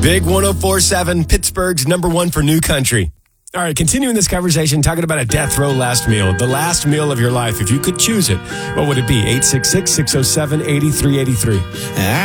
Big 104.7, Pittsburgh's number one for new country. All right, continuing this conversation, talking about a death row last meal. The last meal of your life, if you could choose it, what would it be? 866-607-8383.